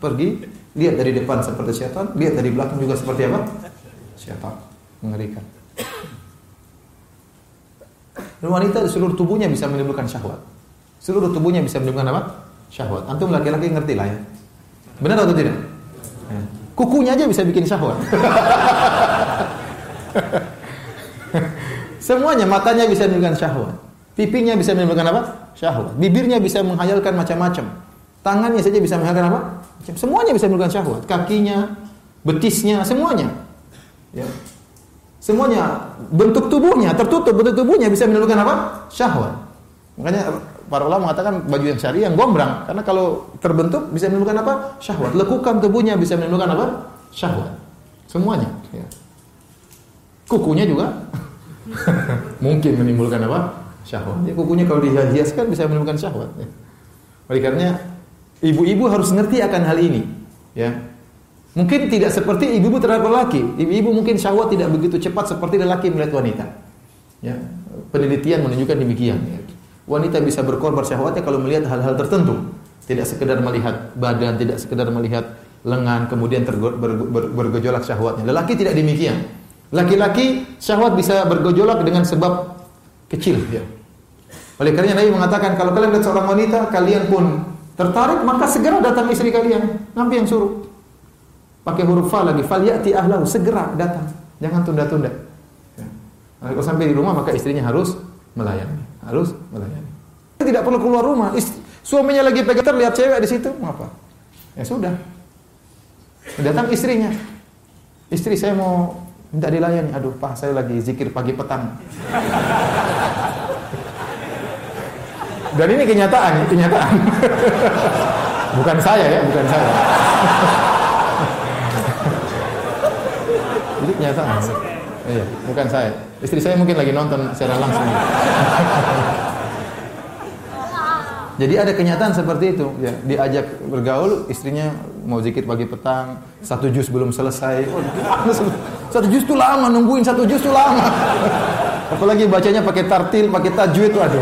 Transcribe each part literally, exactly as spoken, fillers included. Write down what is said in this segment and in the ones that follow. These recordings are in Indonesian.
pergi, lihat dari depan seperti syaitan, lihat dari belakang juga seperti apa? Syaitan. Mengerikan. Dan wanita seluruh tubuhnya bisa menimbulkan syahwat. Seluruh tubuhnya bisa menimbulkan apa? Syahwat. Antum laki-laki ngerti lah ya. Benar atau tidak? Ya. Kukunya aja bisa bikin syahwat. Semuanya, matanya bisa menimbulkan syahwat. Pipinya bisa menimbulkan apa? Syahwat. Bibirnya bisa menghayalkan macam-macam. Tangannya saja bisa menghayalkan apa? Semuanya bisa menimbulkan syahwat. Kakinya, betisnya, semuanya. Ya. Semuanya, bentuk tubuhnya tertutup, bentuk tubuhnya bisa menimbulkan apa? Syahwat. Makanya para ulama mengatakan baju yang syari yang gombrang, karena kalau terbentuk bisa menimbulkan apa? Syahwat. Lekukan tubuhnya bisa menimbulkan apa? Syahwat. Semuanya. Ya. Kukunya juga mungkin menimbulkan apa? Syahwat. Ya, kukunya kalau dihiaskan bisa menimbulkan syahwat. Ya. Oleh karenanya ibu-ibu harus ngerti akan hal ini. Ya. Mungkin tidak seperti ibu-ibu terhadap lelaki. Ibu-ibu mungkin syahwat tidak begitu cepat seperti lelaki melihat wanita. Ya. Penelitian menunjukkan demikian. Ya. Wanita bisa berkorban syahwatnya kalau melihat hal-hal tertentu. Tidak sekedar melihat badan, tidak sekedar melihat lengan, kemudian tergo- ber- ber- bergejolak syahwatnya. Lelaki tidak demikian. Laki-laki syahwat bisa bergejolak dengan sebab kecil. Ya. Oleh karena Nabi mengatakan, kalau kalian lihat seorang wanita, kalian pun tertarik, maka segera datang istri kalian. Nabi yang suruh. Pakai huruf fa lagi, falyati ahlahu, segera datang. Jangan tunda-tunda. Ya. Kalau sampai di rumah, maka istrinya harus melayani. Harus melayani. Tidak perlu keluar rumah. Istri, suaminya lagi pegang, terlihat cewek di situ, apa? Ya sudah. Datang istrinya. Istri, saya mau minta dilayani. Aduh, Pak, saya lagi zikir pagi petang. Dan ini kenyataan, kenyataan. Bukan saya ya, bukan saya. Ini kenyataan. Iya, bukan saya. Istri saya mungkin lagi nonton secara langsung. Jadi ada kenyataan seperti itu. Ya, diajak bergaul, istrinya mau zikir pagi petang, satu juz belum selesai. Oh, satu juz itu lama, nungguin satu juz itu lama. Apalagi bacanya pakai tartil, pakai tajwid, aduh.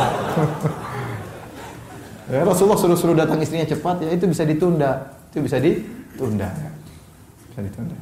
Ya, Rasulullah suruh-suruh datang istrinya cepat, ya itu bisa ditunda. Itu bisa ditunda. Bisa ditunda.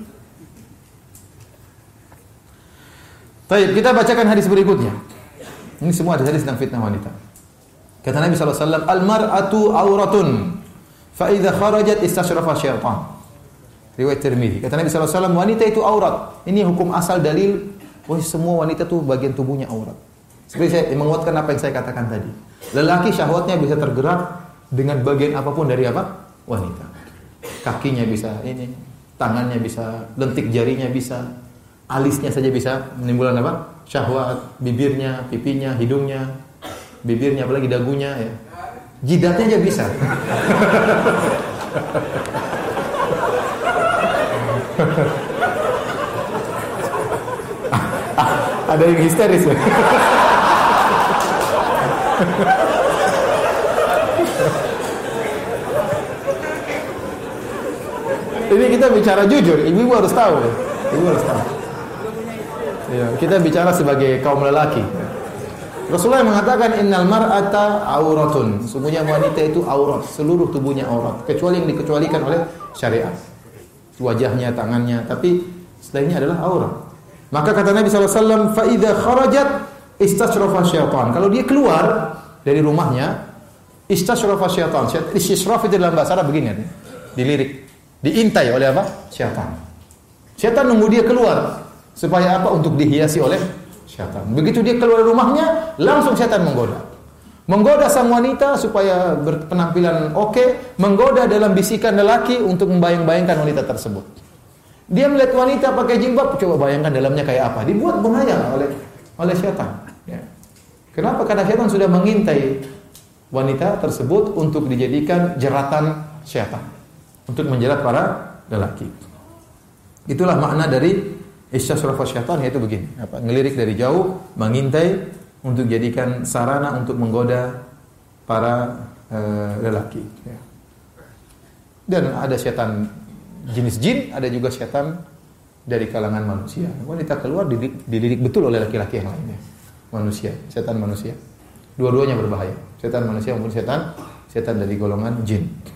Baik, kita bacakan hadis berikutnya. Ini semua hadis tentang fitnah wanita. Kata Nabi sallallahu alaihi wasallam, "Al-mar'atu auratun, fa idza kharajat istashrafa syaitan." Riwayat Tirmidzi. Kata Nabi sallallahu alaihi wasallam, wanita itu aurat. Ini hukum asal dalil, oh semua wanita tuh bagian tubuhnya aurat. Seperti saya menguatkan apa yang saya katakan tadi. Lelaki syahwatnya bisa tergerak dengan bagian apapun dari apa? Wanita. Kakinya bisa ini, tangannya bisa, lentik jarinya bisa, alisnya saja bisa menimbulkan apa? Syahwat, bibirnya, pipinya, hidungnya, bibirnya, apalagi dagunya ya. Jidatnya aja bisa. Ada yang histeris ya. Ini kita bicara jujur, ibu-ibu harus tahu. Ibu harus tahu. Ya, kita bicara sebagai kaum lelaki. Rasulullah mengatakan innal mar'ata auratun. Sesungguhnya wanita itu aurat, seluruh tubuhnya aurat, kecuali yang dikecualikan oleh syariat. Wajahnya, tangannya, tapi selainnya adalah aurat. Maka kata Nabi sallallahu alaihi wasallam, fa idza kharajat istashrafa syaitan. Kalau dia keluar dari rumahnya, istashrafa syaitan. Istishraf itu dalam bahasa Arab begini, dilirik, diintai oleh apa? Syaitan. Syaitan nunggu dia keluar supaya apa? Untuk dihiasi oleh syaitan. Begitu dia keluar dari rumahnya, langsung syaitan menggoda. Menggoda sang wanita supaya berpenampilan oke, menggoda dalam bisikan lelaki untuk membayang-bayangkan wanita tersebut. Dia melihat wanita pakai jilbab, coba bayangkan dalamnya kayak apa. Dibuat menghayal oleh oleh syaitan. Ya. Kenapa? Karena syaitan sudah mengintai wanita tersebut untuk dijadikan jeratan syaitan, untuk menjerat para lelaki. Itulah makna dari istisrafa syaitan, yaitu begini, apa? Ngelirik dari jauh, mengintai untuk jadikan sarana untuk menggoda para uh, lelaki. Ya. Dan ada syaitan jenis jin, ada juga syaitan dari kalangan manusia. Wanita keluar dilirik, dilirik betul oleh laki-laki yang lainnya. Manusia, syaitan manusia. Dua-duanya berbahaya. Syaitan manusia maupun syaitan syaitan dari golongan jin.